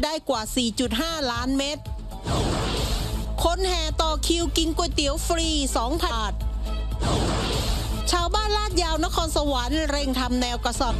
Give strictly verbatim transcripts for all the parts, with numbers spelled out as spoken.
ได้กว่า สี่จุดห้า ล้านเม็ดคนแห่ต่อคิวกินก๋วยเตี๋ยวฟรี สองพัน บาทชาวบ้านลาดยาวนครสวรรค์เร่งทำแนวกระสอบ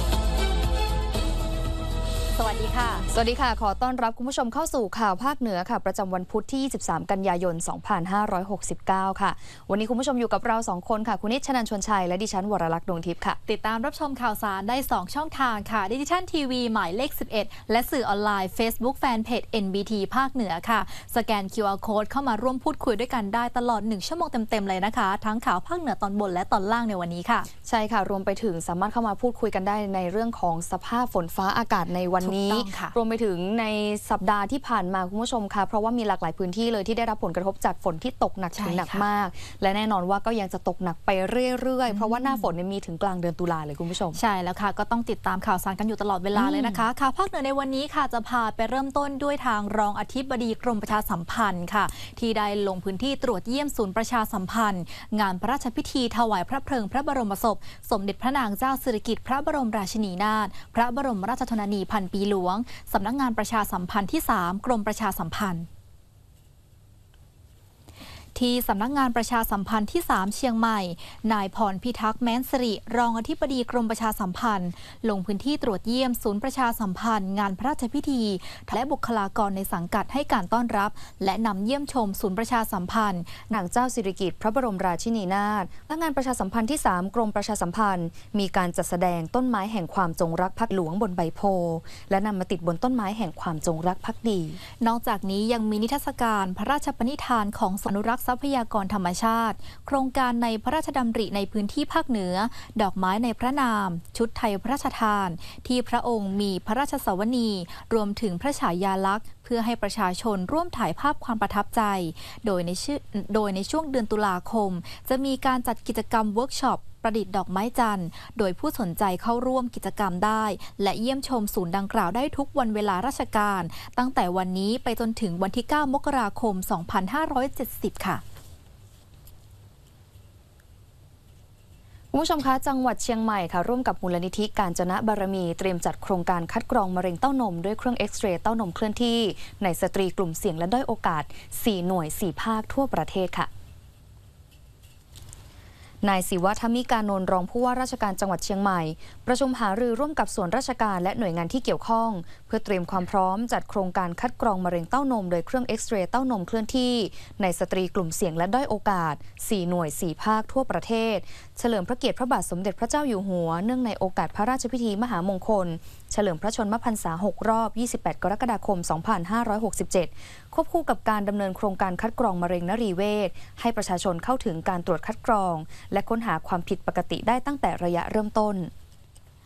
สวัสดีค่ะสวัสดีค่ะขอต้อนรับคุณผู้ชมเข้าสู่ข่าวภาคเหนือค่ะประจำวันพุธที่ยี่สิบสามกันยายนสองพันห้าร้อยหกสิบเก้าค่ะวันนี้คุณผู้ชมอยู่กับเราสองคนค่ะคุณนิชชนันท์ชวนชัยและดิฉันวรลักษณ์ดวงทิพย์ค่ะติดตามรับชมข่าวสารได้สองช่องทางค่ะดิจิทัลทีวีหมายเลขสิบเอ็ดและสื่อออนไลน์ Facebook Fanpage เอ็น บี ที ภาคเหนือค่ะสแกน คิว อาร์ Code เข้ามาร่วมพูดคุยด้วยกันได้ตลอดหนึ่งชั่วโมงเต็มๆเลยนะคะทั้งข่าวภาคเหนือตอนบนและตอนล่างในวันนี้ค่ะใช่ค่ะรวมไปถึงสามารถเข้ามาพูดคุยกันได้ในเรื่องของสภาพฝนฟ้าอากาศในวันนี้รวมไปถึงในสัปดาห์ที่ผ่านมาคุณผู้ชมค่ะเพราะว่ามีหลากหลายพื้นที่เลยที่ได้รับผลกระทบจากฝนที่ตกหนักถึงหนักมากและแน่นอนว่าก็ยังจะตกหนักไปเรื่อยๆเพราะว่าหน้าฝนมีถึงกลางเดือนตุลาเลยคุณผู้ชมใช่แล้วค่ะก็ต้องติดตามข่าวสารกันอยู่ตลอดเวลาเลยนะคะข่าวภาคเหนือในวันนี้ค่ะจะพาไปเริ่มต้นด้วยทางรองอธิบดีกรมประชาสัมพันธ์ค่ะที่ได้ลงพื้นที่ตรวจเยี่ยมศูนย์ประชาสัมพันธ์งานพระราชพิธีถวายพระเพลิงพระบรมศพสมเด็จพระนางเจ้าสิริกิติ์พระบรมราชินีนาถพระบรมราชชนนีพันปีหลวงสำนักงานประชาสัมพันธ์ที่สามกรมประชาสัมพันธ์ที่สำนักงานประชาสัมพันธ์ที่สามเชียงใหม่นายพรพิทักษ์แม้นสิริรองอธิบดีกรมประชาสัมพันธ์ลงพื้นที่ตรวจเยี่ยมศูนย์ประชาสัมพันธ์งานพระราชพิธีและบุคลากรในสังกัดให้การต้อนรับและนำเยี่ยมชมศูนย์ประชาสัมพันธ์นางเจ้าสิริกิติ์พระบรมราชินีนาถและงานประชาสัมพันธ์ที่สามกรมประชาสัมพันธ์มีการจัดแสดงต้นไม้แห่งความจงรักภักดีหลวงบนใบโพและนำมาติดบนต้นไม้แห่งความจงรักภักดีนอกจากนี้ยังมีนิทรรศการพระราชปณิธานของอนุรักษ์ทรัพยากรธรรมชาติโครงการในพระราชดำริในพื้นที่ภาคเหนือดอกไม้ในพระนามชุดไทยพระราชทานที่พระองค์มีพระราชสวนีรวมถึงพระฉายาลักษณ์เพื่อให้ประชาชนร่วมถ่ายภาพความประทับใจโดยในชื่อโดยในช่วงเดือนตุลาคมจะมีการจัดกิจกรรมเวิร์กช็อปประดิษฐ์ดอกไม้จันทร์โดยผู้สนใจเข้าร่วมกิจกรรมได้และเยี่ยมชมศูนย์ดังกล่าวได้ทุกวันเวลาราชการตั้งแต่วันนี้ไปจนถึงวันที่เก้ามกราคมสองพันห้าร้อยเจ็ดสิบค่ะคุณผู้ชมคะจังหวัดเชียงใหม่ค่ะร่วมกับมูลนิธิกาญจนบารมีเตรียมจัดโครงการคัดกรองมะเร็งเต้านมด้วยเครื่องเอ็กซเรย์เต้านมเคลื่อนที่ในสตรีกลุ่มเสี่ยงและด้อยโอกาสสี่หน่วยสี่ภาคทั่วประเทศค่ะนายศิวะธมิกานนท์รองผู้ว่าราชการจังหวัดเชียงใหม่ประชุมหารือร่วมกับส่วนราชการและหน่วยงานที่เกี่ยวข้องเพื่อเตรียมความพร้อมจัดโครงการคัดกรองมะเร็งเต้านมโดยเครื่องเอ็กซเรย์เต้านมเคลื่อนที่ในสตรีกลุ่มเสี่ยงและด้อยโอกาสสี่หน่วยสี่ภาคทั่วประเทศเฉลิมพระเกียรติพระบาทสมเด็จพระเจ้าอยู่หัวเนื่องในโอกาสพระราชพิธีมหามงคลเฉลิมพระชนมพรรษาหกรอบยี่สิบแปดกรกฎาคมสองพันห้าร้อยหกสิบเจ็ดควบคู่กับการดำเนินโครงการคัดกรองมะเร็งนรีเวชให้ประชาชนเข้าถึงการตรวจคัดกรองและค้นหาความผิดปกติได้ตั้งแต่ระยะเริ่มต้น